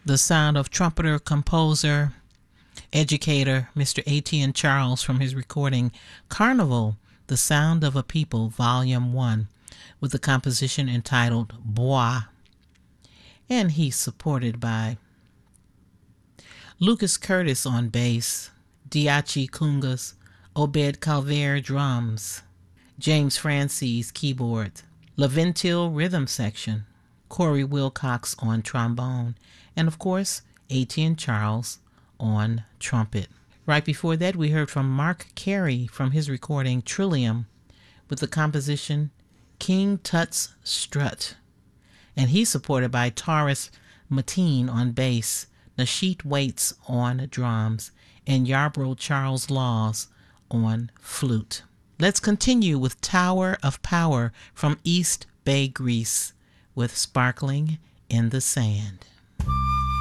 the sound of trumpeter, composer, educator Mr. Etienne Charles from his recording Carnival, The Sound of a People, Volume 1, with the composition entitled Bois. And he's supported by Lucas Curtis on bass, Diachi Kungas, Obed Calvaire drums, James Francis keyboard, Laventil rhythm section, Corey Wilcox on trombone, and of course, Etienne Charles on trumpet. Right before that, we heard from Mark Carey from his recording Trillium with the composition King Tut's Strut. And he's supported by Taurus Mateen on bass, Nasheet Waits on drums, and Yarbrough Charles Laws on flute. Let's continue with Tower of Power from East Bay, Greece, with Sparkling in the Sand.